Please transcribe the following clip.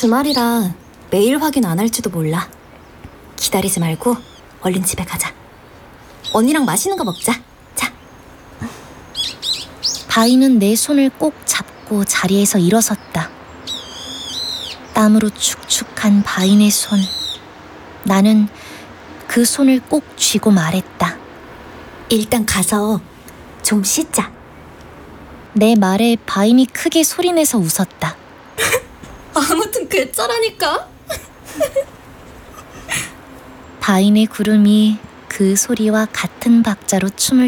주말이라 메일 확인 안 할지도 몰라. 기다리지 말고 얼른 집에 가자. 언니랑 맛있는 거 먹자. 자. 바이는 내 손을 꼭 잡고 자리에서 일어섰다. 땀으로 축축한 바이의 손. 나는 그 손을 꼭 쥐고 말했다. 일단 가서 좀 씻자. 내 말에 바인이 크게 소리내서 웃었다. 아무튼 괴짜라니까. 바인의 구름이 그 소리와 같은 박자로 춤을